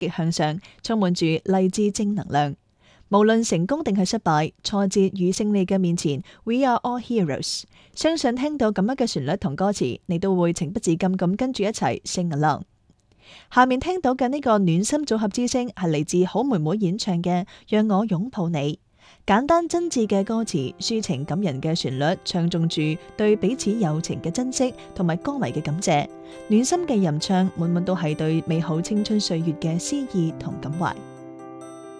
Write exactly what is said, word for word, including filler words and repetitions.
極向上，充滿住勵志正能量。無論成功定係失敗，挫折與勝利嘅面前 ，We are all heroes。相信聽到咁樣嘅旋律同歌詞，你都會情不自禁咁跟住一齊 sing along。下面聽到嘅呢個暖心組合之聲係嚟自好妹妹演唱嘅《讓我擁抱你》。簡單真摯嘅歌詞，抒情感人嘅旋律，唱頌住對彼此友情嘅珍惜同埋歌迷嘅感謝。暖心嘅吟唱，滿滿都係對美好青春歲月嘅詩意同感懷。